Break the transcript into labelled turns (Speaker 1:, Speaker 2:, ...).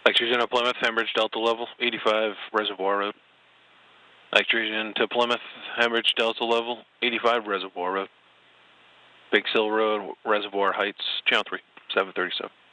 Speaker 1: Nitrogen to Plymouth, Hambridge Delta level, 85 Reservoir Road. Nitrogen to Plymouth, Hambridge Delta level, 85 Reservoir Road. Big Sill Road, Reservoir Heights, Channel 3, 737.